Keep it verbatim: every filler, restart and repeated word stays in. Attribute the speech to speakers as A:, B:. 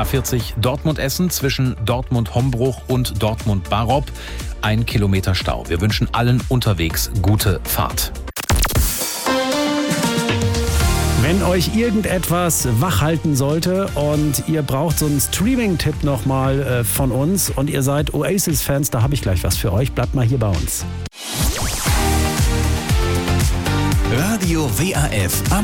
A: A vierzig Dortmund-Essen zwischen Dortmund-Hombruch und Dortmund-Barop. Ein Kilometer Stau. Wir wünschen allen unterwegs gute Fahrt.
B: Wenn euch irgendetwas wach halten sollte und ihr braucht so einen Streaming-Tipp nochmal äh, von uns und ihr seid Oasis-Fans, da habe ich gleich was für euch. Bleibt mal hier bei uns.
C: Radio W A F am